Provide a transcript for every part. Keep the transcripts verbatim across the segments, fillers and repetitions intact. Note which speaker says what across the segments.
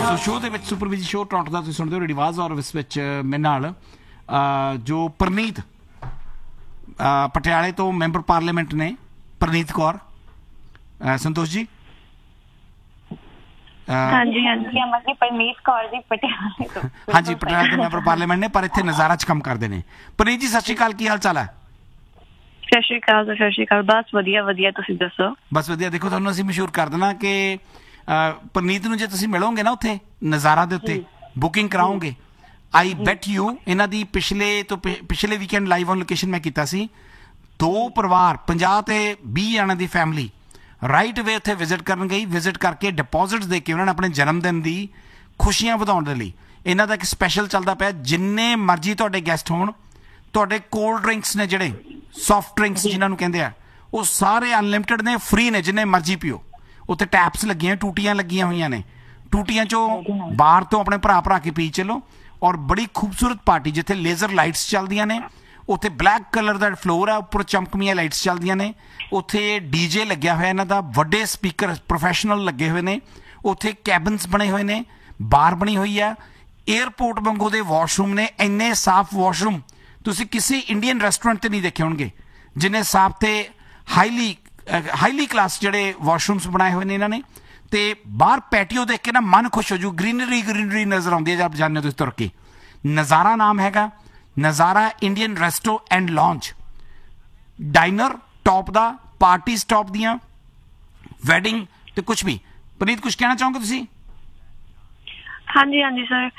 Speaker 1: ਸੋ show ਦੇ ਵਿੱਚ super busy show Toronto ਦਾ ਤੁਸੀਂ ਸੁਣਦੇ ਹੋ ਰਿਵਾਜ਼ ਔਰ ਇਸ ਵਿੱਚ ਮੇਰੇ ਨਾਲ ਜੋ ਪ੍ਰਨੀਤ ਪਟਿਆਲੇ ਤੋਂ ਮੈਂਬਰ ਪਾਰਲੀਮੈਂਟ ਨੇ ਪ੍ਰਨੀਤ ਕੌਰ ਸੰਤੋਸ਼ ਜੀ
Speaker 2: ਹਾਂਜੀ ਹਾਂਜੀ ਅਮਰਜੀਤ ਪਰਨੀਤ ਕੌਰ ਜੀ ਪਟਿਆਲੇ ਤੋਂ
Speaker 1: ਹਾਂਜੀ ਪਟਿਆਲੇ ਤੋਂ ਮੈਂਬਰ ਪਾਰਲੀਮੈਂਟ ਨੇ ਪਰ ਇੱਥੇ ਨਜ਼ਾਰਾ 'ਚ ਕੰਮ ਕਰਦੇ ਨੇ। ਪ੍ਰਨੀਤ ਜੀ ਸਤਿ ਸ਼੍ਰੀ ਅਕਾਲ, ਕੀ ਹਾਲ ਚਾਲ ਹੈ?
Speaker 2: ਸਤਿ ਸ਼੍ਰੀ ਅਕਾਲ ਸਤਿ ਸ਼੍ਰੀ ਅਕਾਲ, ਬਸ ਵਧੀਆ ਵਧੀਆ, ਤੁਸੀਂ ਦੱਸੋ?
Speaker 1: ਬਸ ਵਧੀਆ। ਦੇਖੋ ਤੁਹਾਨੂੰ ਅਸੀਂ ਮਸ਼ਹੂਰ ਕਰ ਦੇਣਾ ਕਿ ਪ੍ਰਨੀਤ ਨੂੰ ਜੇ ਤੁਸੀਂ ਮਿਲੋਗੇ ਨਾ ਉੱਥੇ ਨਜ਼ਾਰਾ ਦੇ ਉੱਤੇ ਬੁਕਿੰਗ ਕਰਾਓਗੇ, ਆਈ ਬੈਟ ਯੂ ਇਹਨਾਂ ਦੀ ਪਿਛਲੇ ਤੋਂ ਪਿਛਲੇ ਵੀਕਐਂਡ ਲਾਈਵ ਔਨ ਲੋਕੇਸ਼ਨ ਮੈਂ ਕੀਤਾ ਸੀ, ਦੋ ਪਰਿਵਾਰ ਪੰਜਾਹ ਤੇ ਵੀਹ ਜਣਾਂ ਦੀ ਫੈਮਿਲੀ ਰਾਈਟ ਵੇ ਉੱਥੇ ਵਿਜ਼ਿਟ ਕਰਨ ਗਈ। ਵਿਜ਼ਿਟ ਕਰਕੇ ਡਿਪੋਜ਼ਿਟਸ ਦੇ ਕੇ ਉਹਨਾਂ ਨੇ ਆਪਣੇ ਜਨਮ ਦਿਨ ਦੀ ਖੁਸ਼ੀਆਂ ਵਧਾਉਣ ਦੇ ਲਈ ਇਹਨਾਂ ਦਾ ਇੱਕ ਸਪੈਸ਼ਲ ਚੱਲਦਾ ਪਿਆ। ਜਿੰਨੇ ਮਰਜ਼ੀ ਤੁਹਾਡੇ ਗੈਸਟ ਹੋਣ, ਤੁਹਾਡੇ ਕੋਲਡ ਡਰਿੰਕਸ ਨੇ ਜਿਹੜੇ ਸੌਫਟ ਡਰਿੰਕਸ ਜਿਨ੍ਹਾਂ ਨੂੰ ਕਹਿੰਦੇ ਆ, ਉਹ ਸਾਰੇ ਅਨਲਿਮਿਟਡ ਨੇ, ਫ੍ਰੀ ਨੇ, ਜਿੰਨੇ ਮਰਜ਼ੀ ਪੀਓ। ਉੱਥੇ ਟੈਪਸ ਲੱਗੀਆਂ, ਟੂਟੀਆਂ ਲੱਗੀਆਂ ਹੋਈਆਂ ਨੇ, ਟੂਟੀਆਂ 'ਚੋਂ ਬਾਹਰ ਤੋਂ ਆਪਣੇ ਭਰਾ ਭਰਾ ਕੇ ਪੀ ਚਲੋ। ਔਰ ਬੜੀ ਖੂਬਸੂਰਤ ਪਾਰਟੀ ਜਿੱਥੇ ਲੇਜ਼ਰ ਲਾਈਟਸ ਚੱਲਦੀਆਂ ਨੇ, ਉੱਥੇ ਬਲੈਕ ਕਲਰ ਦਾ ਫਲੋਰ ਆ, ਉੱਪਰ ਚਮਕਵੀਆਂ ਲਾਈਟਸ ਚੱਲਦੀਆਂ ਨੇ, ਉੱਥੇ ਡੀਜੇ ਲੱਗਿਆ ਹੋਇਆ ਇਹਨਾਂ ਦਾ, ਵੱਡੇ ਸਪੀਕਰ ਪ੍ਰੋਫੈਸ਼ਨਲ ਲੱਗੇ ਹੋਏ ਨੇ, ਉੱਥੇ ਕੈਬਨਸ ਬਣੇ ਹੋਏ ਨੇ, ਬਾਰ ਬਣੀ ਹੋਈ ਆ, ਏਅਰਪੋਰਟ ਵਾਂਗੂ ਦੇ ਵਾਸ਼ਰੂਮ ਨੇ, ਇੰਨੇ ਸਾਫ਼ ਵਾਸ਼ਰੂਮ ਤੁਸੀਂ ਕਿਸੇ ਇੰਡੀਅਨ ਰੈਸਟੋਰੈਂਟ 'ਤੇ ਨਹੀਂ ਦੇਖੇ ਹੋਣਗੇ, ਜਿੰਨੇ ਸਾਫ਼ ਤੇ ਹਾਈਲੀ ਹਾਈਲੀ ਕਲਾਸ ਜਿਹੜੇ ਵਾਸ਼ਰੂਮਸ ਬਣਾਏ ਹੋਏ ਨੇ ਇਹਨਾਂ ਨੇ। ਤੇ ਬਾਹਰ ਪੈਟੀਓ ਦੇਖ ਕੇ ਨਾ ਮਨ ਖੁਸ਼ ਹੋ ਜੂ, ਗ੍ਰੀਨਰੀ ਗ੍ਰੀਨਰੀ ਨਜ਼ਰ ਆਉਂਦੀ ਹੈ ਜਦ ਜਾਂਦੇ ਹੋ ਤੁਸੀਂ ਤੁਰ ਕੇ। ਨਜ਼ਾਰਾ ਨਾਮ ਹੈਗਾ, ਨਜ਼ਾਰਾ Indian resto and lounge, ਡਾਈਨਰ top the, party top ਦੀਆਂ, ਵੈਡਿੰਗ ਤੇ ਕੁਛ ਵੀ। ਪ੍ਰਨੀਤ ਕੁਛ ਕਹਿਣਾ ਚਾਹੋਗੇ ਤੁਸੀਂ?
Speaker 2: ਹਾਂਜੀ ਹਾਂਜੀ ਸਰ,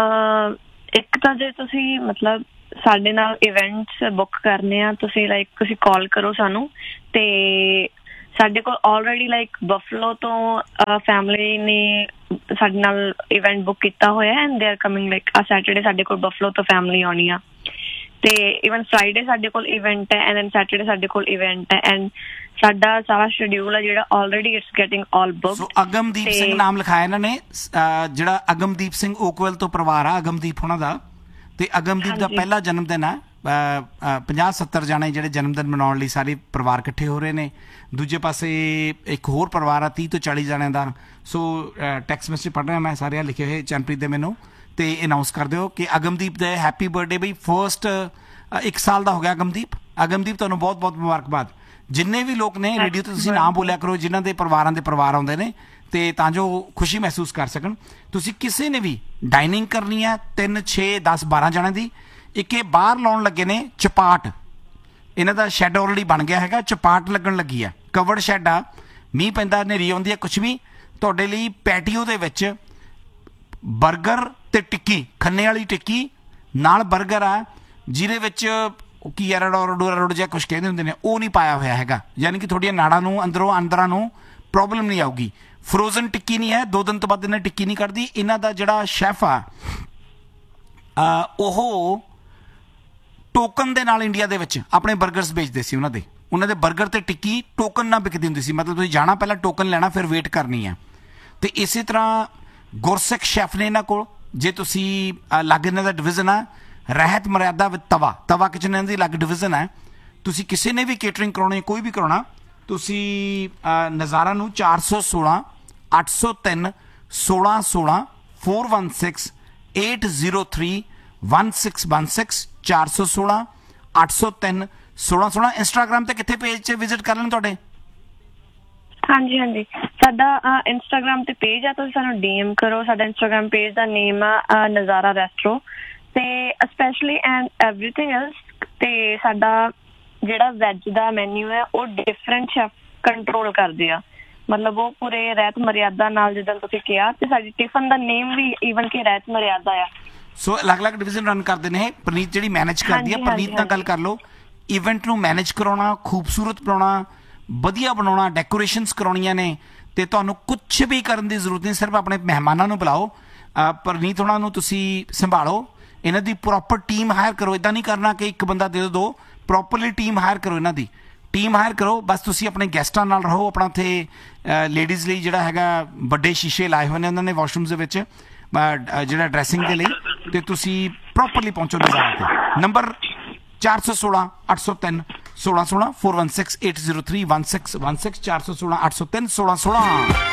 Speaker 2: ਇੱਕ ਤਾਂ ਜੇ ਤੁਸੀਂ ਮਤਲਬ ਸਾਡੇ ਨਾਲ ਇਵੈਂਟਸ ਬੁੱਕ ਕਰਨੇ ਆ, ਤੁਸੀਂ ਲਾਈਕ ਤੁਸੀਂ ਕਾਲ ਕਰੋ ਸਾਨੂੰ। ਤੇ ਸਾਡੇ ਕੋਲ ਆਲਰੇਡੀ ਲਾਈਕ ਬਫਲੋ ਤੋਂ ਫੈਮਿਲੀ ਨੇ ਸਾਡੇ ਨਾਲ ਇਵੈਂਟ ਬੁੱਕ ਕੀਤਾ ਹੋਇਆ and they are coming like ਆ ਸੈਟਰਡੇ ਸਾਡੇ ਕੋਲ ਬਫਲੋ ਤੋਂ ਫੈਮਿਲੀ ਆਉਣੀ ਆ। ਤੇ ਈਵਨ ਫਰਾਈਡੇ ਸਾਡੇ ਕੋਲ ਇਵੈਂਟ ਹੈ ਐਂਡ ਦੈਨ ਸੈਟਰਡੇ ਸਾਡੇ ਕੋਲ ਇਵੈਂਟ ਹੈ ਐਂਡ ਸਾਡਾ ਸਾਰਾ ਸ਼ਡਿਊਲ ਹੈ ਜਿਹੜਾ already it's getting all booked.
Speaker 1: ਸੋ ਅਗਮਦੀਪ ਸਿੰਘ ਨਾਮ ਲਿਖਾਇਆ ਇਹਨਾਂ ਨੇ, ਜਿਹੜਾ ਅਗਮਦੀਪ ਸਿੰਘ ਓਕਵੈਲ ਤੋਂ ਪਰਿਵਾਰ ਆ ਅਗਮਦੀਪ ਉਹਨਾਂ ਦਾ। ਤੇ ਅਗਮਦੀਪ ਦਾ ਪਹਿਲਾ ਜਨਮ ਦਿਨ ਆ, ਪੰਜਾਹ ਸੱਤਰ ਜਾਣੇ ਜਿਹੜੇ ਜਨਮ ਦਿਨ ਮਨਾਉਣ ਲਈ ਸਾਰੇ ਪਰਿਵਾਰ ਇਕੱਠੇ ਹੋ ਰਹੇ ਨੇ। ਦੂਜੇ ਪਾਸੇ ਇੱਕ ਹੋਰ ਪਰਿਵਾਰ ਆ ਤੀਹ ਤੋਂ ਚਾਲੀ ਜਾਣਿਆਂ ਦਾ। ਸੋ ਟੈਕਸਟ ਮੈਸੇਜ ਪੜ੍ਹ ਰਿਹਾ ਮੈਂ, ਸਾਰੇ ਲਿਖੇ ਹੋਏ ਚੰਨਪ੍ਰੀਤ ਦੇ ਮੈਨੂੰ, ਤੇ ਅਨਾਊਂਸ ਕਰ ਦਿਓ ਕਿ ਅਗਮਦੀਪ ਦਾ ਹੈਪੀ ਬਰਥਡੇ ਬਈ। ਫਸਟ ਇੱਕ ਸਾਲ ਦਾ ਹੋ ਗਿਆ ਅਗਮਦੀਪ। ਅਗਮਦੀਪ ਤੁਹਾਨੂੰ ਬਹੁਤ ਬਹੁਤ ਮੁਬਾਰਕਬਾਦ। ਜਿੰਨੇ ਵੀ ਲੋਕ ਨੇ ਰੇਡੀਓ ਤੇ ਤੁਸੀਂ ਨਾਮ ਬੋਲਿਆ ਕਰੋ ਜਿਨ੍ਹਾਂ ਦੇ ਪਰਿਵਾਰਾਂ ਦੇ ਪਰਿਵਾਰ ਆਉਂਦੇ ਨੇ, ਤੇ ਤਾਂ ਜੋ ਖੁਸ਼ੀ ਮਹਿਸੂਸ ਕਰ ਸਕਣ। ਤੁਸੀਂ ਕਿਸੇ ਨੇ ਵੀ ਡਾਈਨਿੰਗ ਕਰਨੀ ਹੈ ਤਿੰਨ ਛੇ ਦਸ ਬਾਰਾਂ ਜਣਿਆਂ ਦੀ, ਇੱਕ ਇਹ ਬਾਹਰ ਲਾਉਣ ਲੱਗੇ ਨੇ ਚਪਾਟ, ਇਹਨਾਂ ਦਾ ਸ਼ੈੱਡ ਆਲਰੇਡੀ ਬਣ ਗਿਆ ਹੈਗਾ, ਚਪਾਟ ਲੱਗਣ ਲੱਗੀ ਆ, ਕਵਰਡ ਸ਼ੈੱਡ ਆ, ਮੀਂਹ ਪੈਂਦਾ ਹਨੇਰੀ ਆਉਂਦੀ ਹੈ ਕੁਛ ਵੀ, ਤੁਹਾਡੇ ਲਈ ਪੈਟੀਓ ਦੇ ਵਿੱਚ ਬਰਗਰ ਤੇ ਟਿੱਕੀ, ਖੰਨੇ ਵਾਲੀ ਟਿੱਕੀ ਨਾਲ ਬਰਗਰ ਆ, ਜਿਹਦੇ ਵਿੱਚ ਕੀ ਐਰਾਡੋਰਾਡੋਰਾ ਜਿਹਾ ਕੁਛ ਕਹਿੰਦੇ ਹੁੰਦੇ ਨੇ, ਉਹ ਨਹੀਂ ਪਾਇਆ ਹੋਇਆ ਹੈਗਾ, ਯਾਨੀ ਕਿ ਤੁਹਾਡੀਆਂ ਨਾੜਾਂ ਨੂੰ ਅੰਦਰੋਂ ਅੰਦਰਾਂ ਨੂੰ ਪ੍ਰੋਬਲਮ ਨਹੀਂ ਆਊਗੀ। ਫਰੋਜ਼ਨ ਟਿੱਕੀ ਨਹੀਂ ਹੈ, ਦੋ ਦਿਨ ਤੋਂ ਬਾਅਦ ਇਹਨਾਂ ਟਿੱਕੀ ਨਹੀਂ ਕੱਢਦੀ। ਇਹਨਾਂ ਦਾ ਜਿਹੜਾ ਸ਼ੈਫ ਆ ਉਹ ਟੋਕਨ ਦੇ ਨਾਲ ਇੰਡੀਆ ਦੇ ਵਿੱਚ ਆਪਣੇ ਬਰਗਰਸ ਵੇਚਦੇ ਸੀ। ਉਹਨਾਂ ਦੇ ਉਹਨਾਂ ਦੇ ਬਰਗਰ ਤੇ ਟਿੱਕੀ ਟੋਕਨ ਨਾਲ ਵਿਕਦੀ ਹੁੰਦੀ ਸੀ, ਮਤਲਬ ਤੁਸੀਂ ਜਾਣਾ ਪਹਿਲਾਂ ਟੋਕਨ ਲੈਣਾ ਫਿਰ ਵੇਟ ਕਰਨੀ ਆ। ਤੇ ਇਸੇ ਤਰ੍ਹਾਂ ਗੁਰਸਿੱਖ ਸ਼ੈਫ ਨੇ ਇਹਨਾਂ ਕੋਲ, ਜੇ ਤੁਸੀਂ ਅਲੱਗ ਇਹਨਾਂ ਦਾ ਡਿਵੀਜ਼ਨ ਆ ਰਹਿਤ ਮਰਿਆਦਾ ਵਿਦ ਤਵਾ, ਤਵਾ ਕਿਚਨ ਇਹਨਾਂ ਦੀ ਅਲੱਗ ਡਿਵੀਜ਼ਨ ਹੈ। ਤੁਸੀਂ ਕਿਸੇ ਨੇ ਵੀ ਕੇਟਰਿੰਗ ਕਰਾਉਣੀ, ਕੋਈ ਵੀ ਕਰਾਉਣਾ, ਤੁਸੀਂ ਨਜ਼ਾਰਾ ਨੂੰ ਚਾਰ ਸੌ ਸੋਲਾਂ ਅੱਠ ਸੌ ਤਿੰਨ ਸੋਲਾਂ ਸੋਲਾਂ four one six eight zero three one six one six ਚਾਰ ਸੌ ਸੋਲਾਂ ਅੱਠ ਸੌ ਤਿੰਨ ਸੋਲਾਂ ਸੋਲਾਂ। ਇੰਸਟਾਗ੍ਰਾਮ ਤੇ ਕਿੱਥੇ ਪੇਜ 'ਚ ਵਿਜ਼ਿਟ ਕਰ ਲੈਣ ਤੁਹਾਡੇ?
Speaker 2: ਹਾਂਜੀ ਹਾਂਜੀ ਸਾਡਾ ਇੰਸਟਾਗ੍ਰਾਮ ਤੇ ਪੇਜ ਆ, ਤੁਸੀਂ ਸਾਨੂੰ ਡੀ ਐਮ ਕਰੋ। ਸਾਡਾ ਇੰਸਟਾਗ੍ਰਾਮ ਪੇਜ ਦਾ ਨੇਮ ਆ ਨਜ਼ਾਰਾ ਰੈਸਟਰੋ, ਤੇ ਸਪੈਸ਼ਲੀ ਐਂਡ ਐਵਰੀਥਿੰਗ ਐਲਸ। ਤੇ ਸਾਡਾ ਜਿਹੜਾ ਵੈਜ ਦਾ ਮੈਨਿਊ ਹੈ ਉਹ ਡਿਫਰੈਂਟ ਸ਼ੈਫ ਕੰਟਰੋਲ ਕਰਦੇ ਆ, ਮਤਲਬ ਉਹ ਪੂਰੇ ਰਹਿਤ ਮਰਿਆਦਾ ਨਾਲ, ਜਿੱਦਾਂ ਤੁਸੀਂ ਕਿਹਾ। ਤੇ ਸਾਡੀ ਟਿਫਨ ਦਾ ਨੇਮ ਵੀ ਈਵਨ ਕਿ ਰਹਿਤ ਮਰਿਆਦਾ ਆ।
Speaker 1: ਸੋ ਅਲੱਗ ਅਲੱਗ ਡਿਵੀਜ਼ਨ ਰਨ ਕਰਦੇ ਨੇ। ਪ੍ਰਨੀਤ ਜਿਹੜੀ ਮੈਨੇਜ ਕਰਦੀ ਹੈ, ਪ੍ਰਨੀਤ ਨਾਲ ਗੱਲ ਕਰ ਲਓ। ਇਵੈਂਟ ਨੂੰ ਮੈਨੇਜ ਕਰਾਉਣਾ, ਖੂਬਸੂਰਤ ਬਣਾਉਣਾ, ਵਧੀਆ ਬਣਾਉਣਾ, ਡੈਕੋਰੇਸ਼ਨਸ ਕਰਾਉਣੀਆਂ ਨੇ, ਤੇ ਤੁਹਾਨੂੰ ਕੁਛ ਵੀ ਕਰਨ ਦੀ ਜ਼ਰੂਰਤ ਨਹੀਂ, ਸਿਰਫ ਆਪਣੇ ਮਹਿਮਾਨਾਂ ਨੂੰ ਬੁਲਾਓ। ਪ੍ਰਨੀਤ ਉਹਨਾਂ ਨੂੰ ਤੁਸੀਂ ਸੰਭਾਲੋ, ਇਹਨਾਂ ਦੀ ਪ੍ਰੋਪਰ ਟੀਮ ਹਾਇਰ ਕਰੋ। ਇੱਦਾਂ ਨਹੀਂ ਕਰਨਾ ਕਿ ਇੱਕ ਬੰਦਾ ਦੇ ਦੋ, ਪ੍ਰੋਪਰਲੀ ਟੀਮ ਹਾਇਰ ਕਰੋ, ਇਹਨਾਂ ਦੀ ਟੀਮ ਹਾਇਰ ਕਰੋ। ਬਸ ਤੁਸੀਂ ਆਪਣੇ ਗੈਸਟਾਂ ਨਾਲ ਰਹੋ। ਆਪਣਾ ਉੱਥੇ ਲੇਡੀਜ਼ ਲਈ ਜਿਹੜਾ ਹੈਗਾ ਵੱਡੇ ਸ਼ੀਸ਼ੇ ਲਾਏ ਹੋਏ ਨੇ ਉਹਨਾਂ ਨੇ ਵਾਸ਼ਰੂਮਸ ਦੇ ਵਿੱਚ, ਜਿਹੜਾ ਡਰੈਸਿੰਗ ਦੇ ਲਈ, ਤੇ ਤੁਸੀਂ ਪ੍ਰੋਪਰਲੀ ਪਹੁੰਚੋ ਨਜ਼ਾਰਾ ਤੇ। ਨੰਬਰ ਚਾਰ ਸੌ ਸੋਲਾਂ ਅੱਠ ਸੌ ਤਿੰਨ ਸੋਲਾਂ ਸੋਲਾਂ four one six eight zero three one six one six ਚਾਰ ਸੌ ਸੋਲਾਂ ਅੱਠ ਸੌ ਤਿੰਨ ਸੋਲਾਂ ਸੋਲਾਂ।